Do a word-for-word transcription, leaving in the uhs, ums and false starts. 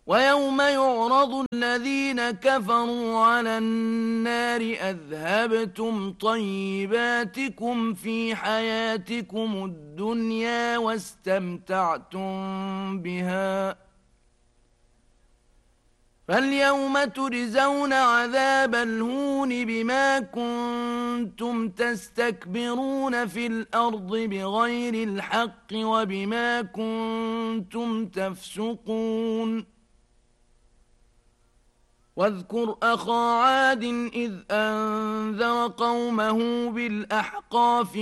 ويوم يعرض الذين كفروا على النار أذهبتم طيباتكم في حياتكم الدنيا واستمتعتم بها فاليوم تجزون عذاب الهون بما كنتم تستكبرون في الأرض بغير الحق وبما كنتم تفسقون واذكر أخا عاد إذ أنذر قومه بالأحقاف